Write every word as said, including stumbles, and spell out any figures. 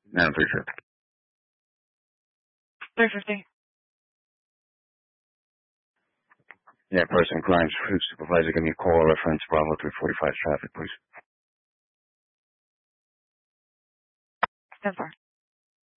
nine three fifty. three fifty. Yeah, person crime supervisor, give me a call, reference Bravo three forty-five traffic, please. ten four.